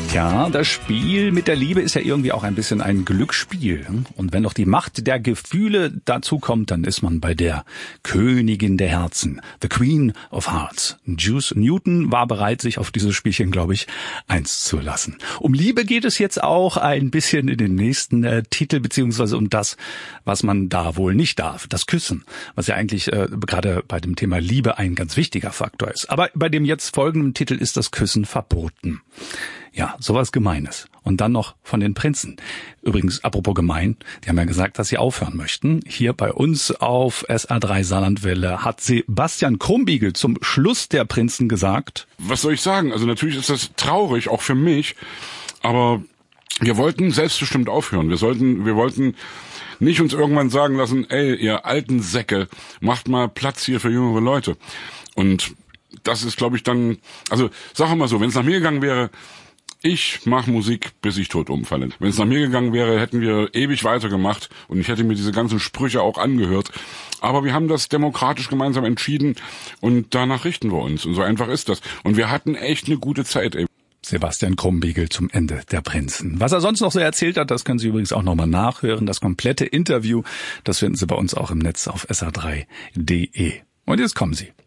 Ja, das Spiel mit der Liebe ist ja irgendwie auch ein bisschen ein Glücksspiel. Und wenn noch die Macht der Gefühle dazu kommt, dann ist man bei der Königin der Herzen, the Queen of Hearts. Juice Newton war bereit, sich auf dieses Spielchen, glaube ich, einzulassen. Um Liebe geht es jetzt auch ein bisschen in den nächsten Titel, beziehungsweise um das, was man da wohl nicht darf, das Küssen, was ja eigentlich gerade bei dem Thema Liebe ein ganz wichtiger Faktor ist. Aber bei dem jetzt folgenden Titel ist das Küssen verboten. Ja, sowas Gemeines. Und dann noch von den Prinzen. Übrigens, apropos gemein, die haben ja gesagt, dass sie aufhören möchten. Hier bei uns auf SR3 Saarlandwelle hat Sebastian Krumbiegel zum Schluss der Prinzen gesagt: Was soll ich sagen? Also natürlich ist das traurig, auch für mich. Aber wir wollten selbstbestimmt aufhören. Wir wollten nicht uns irgendwann sagen lassen, ey, ihr alten Säcke, macht mal Platz hier für jüngere Leute. Und das ist, glaube ich, dann, also sag mal so, wenn es nach mir gegangen wäre, ich mache Musik, bis ich tot umfalle. Wenn es nach mir gegangen wäre, hätten wir ewig weitergemacht und ich hätte mir diese ganzen Sprüche auch angehört. Aber wir haben das demokratisch gemeinsam entschieden und danach richten wir uns. Und so einfach ist das. Und wir hatten echt eine gute Zeit, ey. Sebastian Krumbiegel zum Ende der Prinzen. Was er sonst noch so erzählt hat, das können Sie übrigens auch nochmal nachhören. Das komplette Interview, das finden Sie bei uns auch im Netz auf sr3.de. Und jetzt kommen Sie.